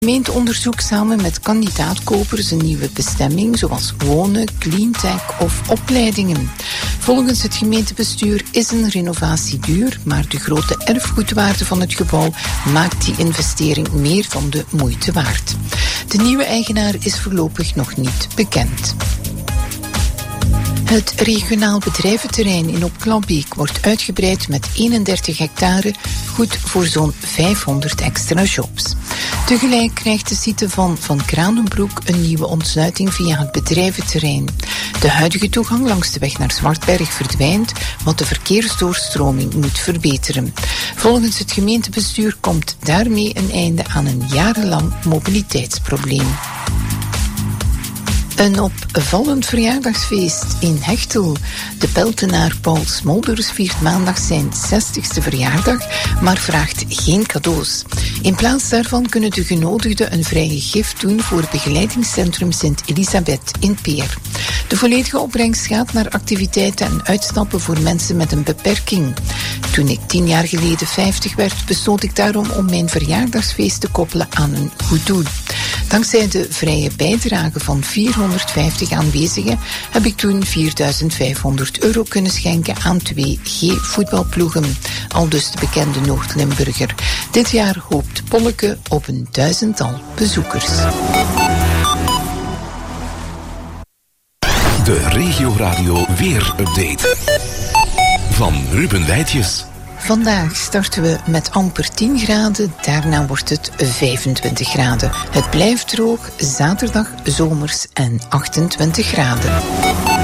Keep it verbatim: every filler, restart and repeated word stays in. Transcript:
gemeente onderzoekt samen met kandidaatkopers een nieuwe bestemming, zoals wonen, cleantech of opleidingen. Volgens het gemeentebestuur is een renovatie duur, maar de grote erfgoedwaarde van het gebouw maakt die investering meer dan de moeite waard. De nieuwe eigenaar is voorlopig nog niet bekend. Het regionaal bedrijventerrein in Opklambeek wordt uitgebreid met eenendertig hectare, goed voor zo'n vijfhonderd extra jobs. Tegelijk krijgt de site van Van Kranenbroek een nieuwe ontsluiting via het bedrijventerrein. De huidige toegang langs de weg naar Zwartberg verdwijnt, wat de verkeersdoorstroming moet verbeteren. Volgens het gemeentebestuur komt daarmee een einde aan een jarenlang mobiliteitsprobleem. Een opvallend verjaardagsfeest in Hechtel. De Peltenaar Paul Smolders viert maandag zijn zestigste verjaardag, maar vraagt geen cadeaus. In plaats daarvan kunnen de genodigden een vrije gift doen voor begeleidingscentrum Sint-Elisabeth in Peer. De volledige opbrengst gaat naar activiteiten en uitstappen voor mensen met een beperking. Toen ik tien jaar geleden vijftig werd, besloot ik daarom om mijn verjaardagsfeest te koppelen aan een goed doel. Dankzij de vrije bijdrage van vierhonderdvijftig aanwezigen heb ik toen vierduizend vijfhonderd euro kunnen schenken aan twee G-voetbalploegen. Aldus de bekende Noord-Limburger. Dit jaar hoopt Polleke op een duizendtal bezoekers. De Regio Radio Weer-update van Ruben Wijtjes. Vandaag starten we met amper tien graden, daarna wordt het vijfentwintig graden. Het blijft droog, zaterdag zomers en achtentwintig graden.